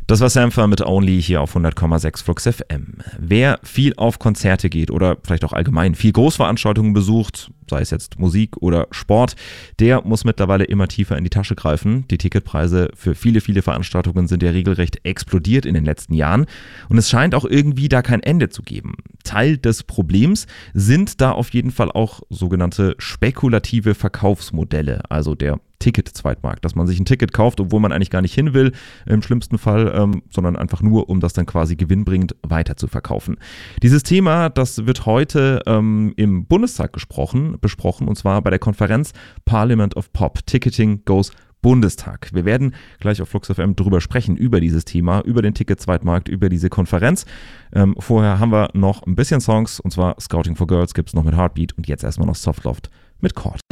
Das war Sampha mit Only hier auf 100,6 Flux FM. Wer viel auf Konzerte geht oder vielleicht auch allgemein viel Großveranstaltungen besucht, sei es jetzt Musik oder Sport, der muss mittlerweile immer tiefer in die Tasche greifen. Die Ticketpreise für viele Veranstaltungen sind ja regelrecht explodiert in den letzten Jahren und es scheint auch irgendwie da kein Ende zu geben. Teil des Problems sind da auf jeden Fall auch sogenannte spekulative Verkaufsmodelle, also der Ticket-Zweitmarkt, dass man sich ein Ticket kauft, obwohl man eigentlich gar nicht hin will, im schlimmsten Fall, sondern einfach nur, um das dann quasi gewinnbringend weiter zu verkaufen. Dieses Thema, das wird heute im Bundestag besprochen, und zwar bei der Konferenz Parliament of Pop, Ticketing Goes Bundestag. Wir werden gleich auf Flux FM drüber sprechen, über dieses Thema, über den Ticket-Zweitmarkt, über diese Konferenz. Vorher haben wir noch ein bisschen Songs, und zwar Scouting for Girls gibt es noch mit Heartbeat und jetzt erstmal noch Softloft mit Chord.